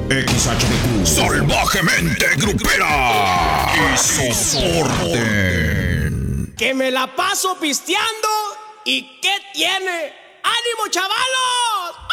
XHDQ. Salvajemente grupera. Y soporten. Que me la paso pisteando. ¿Y qué tiene? ¡Ánimo, chavalos!